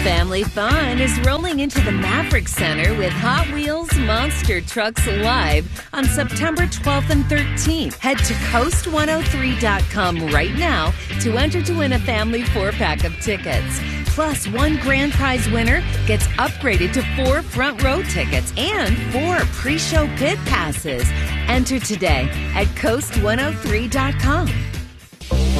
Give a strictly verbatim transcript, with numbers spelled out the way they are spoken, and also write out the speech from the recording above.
Family fun is rolling into the Maverick Center with Hot Wheels Monster Trucks Live on September twelfth and thirteenth. Head to coast one oh three dot com right now to enter to win a family four-pack of tickets. Plus, one grand prize winner gets upgraded to four front row tickets and four pre-show pit passes. Enter today at coast one oh three dot com.